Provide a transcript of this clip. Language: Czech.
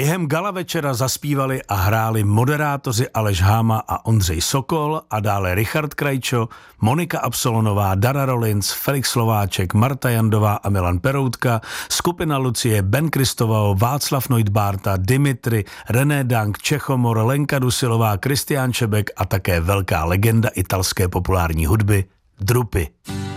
Během gala večera zaspívali a hráli moderátoři Aleš Háma a Ondřej Sokol a dále Richard Krajčo, Monika Absolonová, Dara Rollins, Felix Slováček, Marta Jandová a Milan Peroutka, skupina Lucie, Ben Kristovao, Václav Neudbárta, Dimitri, René Dank, Čechomor, Lenka Dusilová, Kristián Čebek a také velká legenda italské populární hudby Drupi.